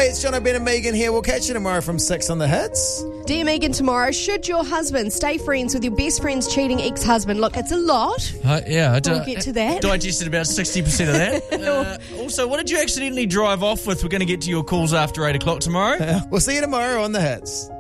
Hey, it's John O'Brien and Megan here. We'll catch you tomorrow from 6 on the Hits. Dear Megan, tomorrow, should your husband stay friends with your best friend's cheating ex-husband? Look, it's a lot. We'll get to that. Digested about 60% of that. Also, what did you accidentally drive off with? We're going to get to your calls after 8 o'clock tomorrow. We'll see you tomorrow on the Hits.